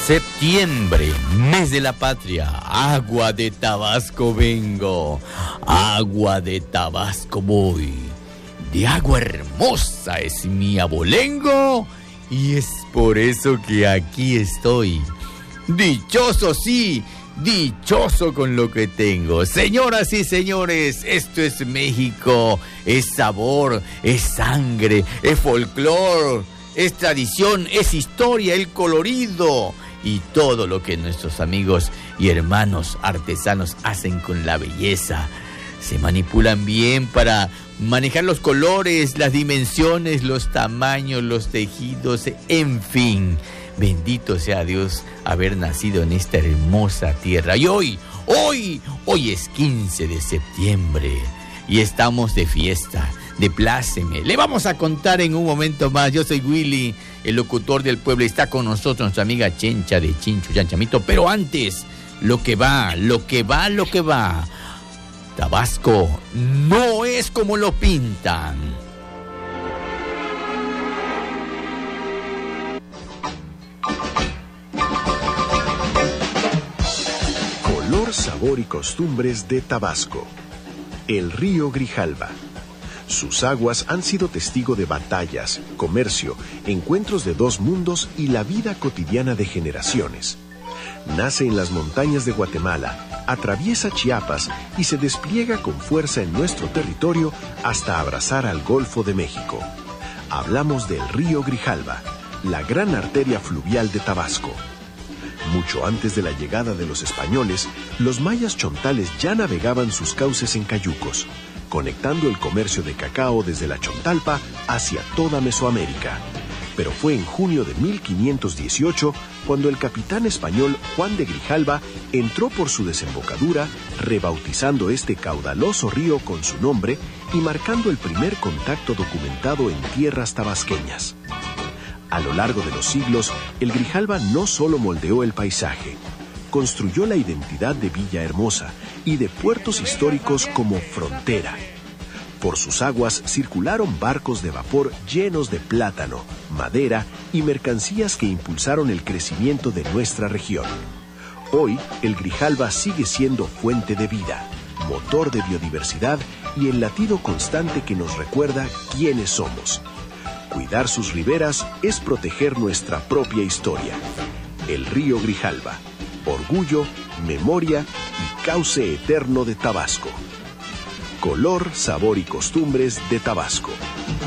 Septiembre, mes de la patria, agua de Tabasco vengo, agua de Tabasco voy, de agua hermosa es mi abolengo, y es por eso que aquí estoy. Dichoso, sí, dichoso con lo que tengo. Señoras y señores, esto es México, es sabor, es sangre, es folclor, es tradición, es historia, el colorido y todo lo que nuestros amigos y hermanos artesanos hacen con la belleza. Se manipulan bien para manejar los colores, las dimensiones, los tamaños, los tejidos, en fin. Bendito sea Dios haber nacido en esta hermosa tierra. Y hoy es 15 de septiembre y estamos de fiesta, de pláceme. Le vamos a contar en un momento más. Yo soy Willy, el locutor del pueblo, y está con nosotros nuestra amiga Chencha de Chinchu Chanchamito. Pero antes, lo que va. Tabasco no es como lo pintan. Color, sabor y costumbres de Tabasco. El río Grijalva. Sus aguas han sido testigo de batallas, comercio, encuentros de dos mundos y la vida cotidiana de generaciones. Nace en las montañas de Guatemala, atraviesa Chiapas y se despliega con fuerza en nuestro territorio hasta abrazar al Golfo de México. Hablamos del río Grijalva, la gran arteria fluvial de Tabasco. Mucho antes de la llegada de los españoles, los mayas chontales ya navegaban sus cauces en cayucos, conectando el comercio de cacao desde la Chontalpa hacia toda Mesoamérica. Pero fue en junio de 1518 cuando el capitán español Juan de Grijalva entró por su desembocadura, rebautizando este caudaloso río con su nombre y marcando el primer contacto documentado en tierras tabasqueñas. A lo largo de los siglos, el Grijalva no solo moldeó el paisaje, construyó la identidad de Villahermosa y de puertos históricos como Frontera. Por sus aguas circularon barcos de vapor llenos de plátano, madera y mercancías que impulsaron el crecimiento de nuestra región. Hoy, el Grijalva sigue siendo fuente de vida, motor de biodiversidad y el latido constante que nos recuerda quiénes somos. Cuidar sus riberas es proteger nuestra propia historia. El río Grijalva, orgullo, memoria y cauce eterno de Tabasco. Color, sabor y costumbres de Tabasco.